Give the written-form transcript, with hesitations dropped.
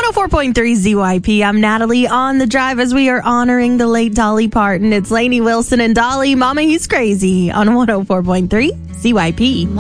104.3 ZYP. I'm Natalie on the drive as we are honoring the late Dolly Parton. It's Lainey Wilson and Dolly. Mama, he's crazy on 104.3 ZYP.